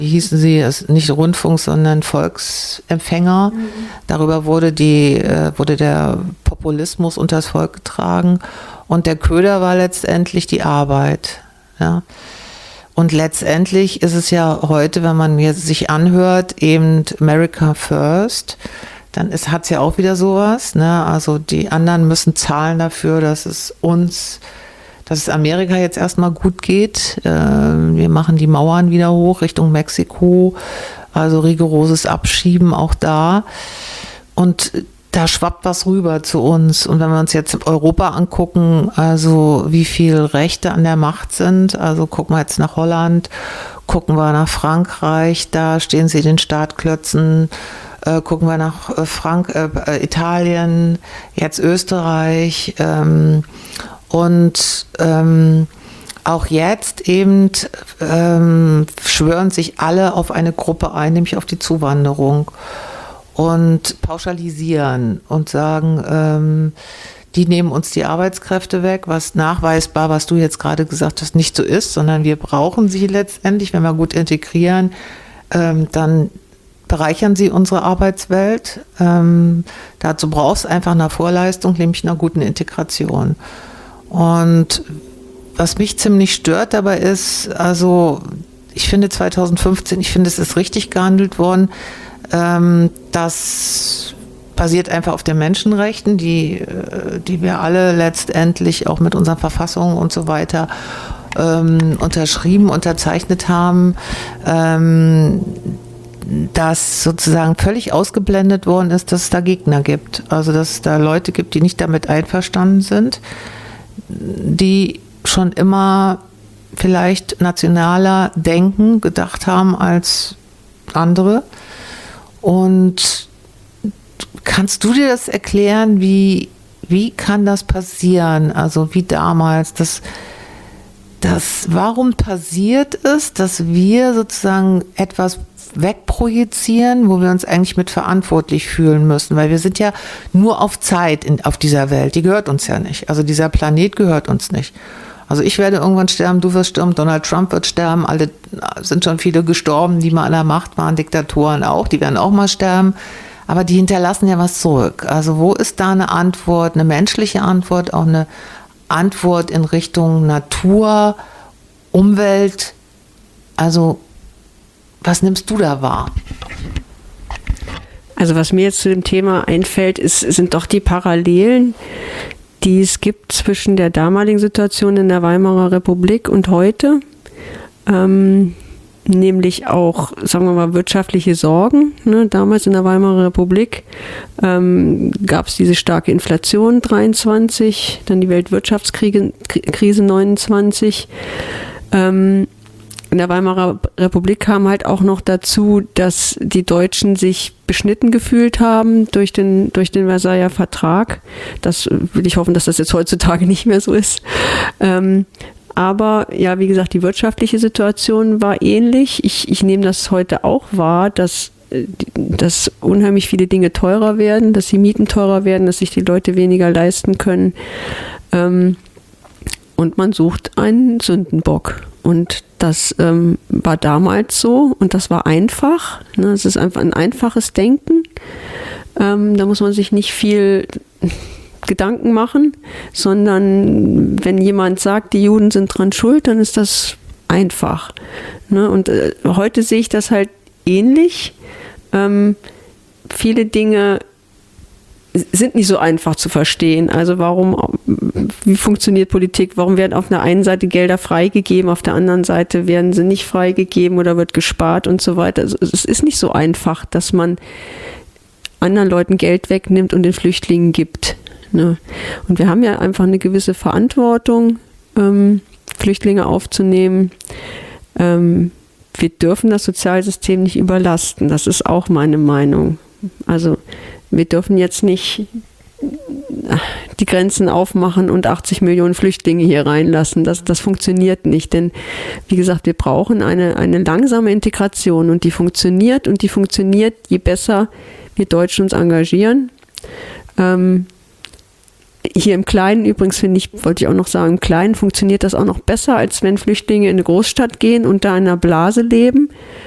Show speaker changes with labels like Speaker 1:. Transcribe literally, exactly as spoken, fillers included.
Speaker 1: wie hießen sie, es nicht Rundfunk, sondern Volksempfänger. Mhm. Darüber wurde, die, äh, wurde der Populismus unters Volk getragen und der Köder war letztendlich die Arbeit. Ja. Und letztendlich ist es ja heute, wenn man mir sich anhört, eben America First, dann hat es ja auch wieder sowas. Ne? Also die anderen müssen zahlen dafür, dass es uns dass es Amerika jetzt erstmal gut geht. Wir machen die Mauern wieder hoch Richtung Mexiko, also rigoroses Abschieben auch da. Und da schwappt was rüber zu uns. Und wenn wir uns jetzt Europa angucken, also wie viel Rechte an der Macht sind, also gucken wir jetzt nach Holland, gucken wir nach Frankreich, da stehen sie den Startklötzen. Äh, gucken wir nach äh, Frank äh, Italien, jetzt Österreich, ähm, und ähm, auch jetzt eben ähm, schwören sich alle auf eine Gruppe ein, nämlich auf die Zuwanderung und pauschalisieren und sagen, ähm, die nehmen uns die Arbeitskräfte weg, was nachweisbar, was du jetzt gerade gesagt hast, nicht so ist, sondern wir brauchen sie letztendlich, wenn wir gut integrieren, ähm, dann bereichern sie unsere Arbeitswelt. Ähm, dazu brauchst du einfach eine Vorleistung, nämlich einer guten Integration. Und was mich ziemlich stört dabei ist, also ich finde zweitausendfünfzehn, ich finde, es ist richtig gehandelt worden. Ähm, das basiert einfach auf den Menschenrechten, die, die wir alle letztendlich auch mit unseren Verfassungen und so weiter ähm, unterschrieben, unterzeichnet haben. Ähm, dass sozusagen völlig ausgeblendet worden ist, dass es da Gegner gibt. Also dass es da Leute gibt, die nicht damit einverstanden sind, die schon immer vielleicht nationaler denken, gedacht haben als andere. Und kannst du dir das erklären, wie, wie kann das passieren? Also wie damals, dass das, warum passiert es, dass wir sozusagen etwas wegprojizieren, wo wir uns eigentlich mit verantwortlich fühlen müssen, weil wir sind ja nur auf Zeit in, auf dieser Welt, die gehört uns ja nicht, also dieser Planet gehört uns nicht. Also ich werde irgendwann sterben, du wirst sterben, Donald Trump wird sterben, alle sind schon viele gestorben, die mal an der Macht waren, Diktatoren auch, die werden auch mal sterben, aber die hinterlassen ja was zurück. Also wo ist da eine Antwort, eine menschliche Antwort, auch eine Antwort in Richtung Natur, Umwelt, also was nimmst du da wahr?
Speaker 2: Also was mir jetzt zu dem Thema einfällt, ist, sind doch die Parallelen, die es gibt zwischen der damaligen Situation in der Weimarer Republik und heute. Ähm, nämlich auch, sagen wir mal, wirtschaftliche Sorgen. Ne? Damals in der Weimarer Republik ähm, gab es diese starke Inflation dreiundzwanzig, dann die Weltwirtschaftskrise Krise neunundzwanzig. Ähm, In der Weimarer Republik kam halt auch noch dazu, dass die Deutschen sich beschnitten gefühlt haben durch den, durch den Versailler Vertrag. Das will ich hoffen, dass das jetzt heutzutage nicht mehr so ist. Ähm, aber ja, wie gesagt, die wirtschaftliche Situation war ähnlich. Ich, ich nehme das heute auch wahr, dass, dass unheimlich viele Dinge teurer werden, dass die Mieten teurer werden, dass sich die Leute weniger leisten können. Ähm, und man sucht einen Sündenbock. Und das ähm, war damals so und das war einfach. Ne? Es ist einfach ein einfaches Denken. Ähm, da muss man sich nicht viel Gedanken machen, sondern wenn jemand sagt, die Juden sind dran schuld, dann ist das einfach. Ne? Und äh, heute sehe ich das halt ähnlich. Ähm, viele Dinge sind nicht so einfach zu verstehen. Also warum, wie funktioniert Politik? Warum werden auf der einen Seite Gelder freigegeben, auf der anderen Seite werden sie nicht freigegeben oder wird gespart und so weiter. Also es ist nicht so einfach, dass man anderen Leuten Geld wegnimmt und den Flüchtlingen gibt. Ne? Und wir haben ja einfach eine gewisse Verantwortung, ähm, Flüchtlinge aufzunehmen. Ähm, wir dürfen das Sozialsystem nicht überlasten. Das ist auch meine Meinung. Also wir dürfen jetzt nicht die Grenzen aufmachen und achtzig Millionen Flüchtlinge hier reinlassen. Das, das funktioniert nicht, denn wie gesagt, wir brauchen eine, eine langsame Integration und die funktioniert und die funktioniert, je besser wir Deutschen uns engagieren. Ähm, hier im Kleinen übrigens, finde ich, wollte ich auch noch sagen, im Kleinen funktioniert das auch noch besser, als wenn Flüchtlinge in eine Großstadt gehen und da in einer Blase leben.